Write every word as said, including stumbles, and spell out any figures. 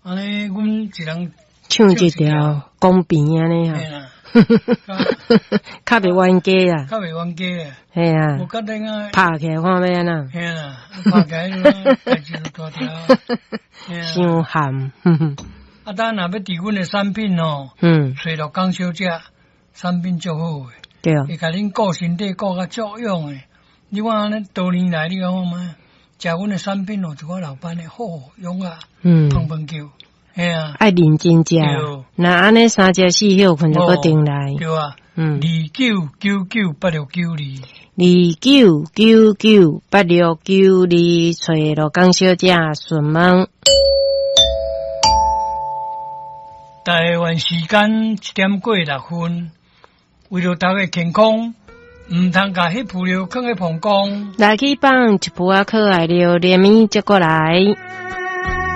安尼，阮一人唱一条公平安尼啊，较袂冤家啊， 较袂冤家啊， 系啊， 无决定啊， 拍起来看要安那， 嘿啦，拍起来代志就大条， 伤咸， 啊，当若要伫阮的产品哦， 嗯， 找到港小姐，产品足好诶， 对， 会甲恁顾身体顾较足用诶。你看安尼多年来，你看好吗？食阮的产品哦，一个老板诶好用啊， 嗯， 碰碰球，嘿啊， 爱认真食，那安尼三只四叶困就搁定来， 对啊， 嗯， 二九九九八六九二， 二九九九八六九二，找到港小姐询问。 台湾时间一点过六分，为了大家健康，唔通甲迄敷料放喺膀胱。 来去放一壶啊可爱料，连面接过来。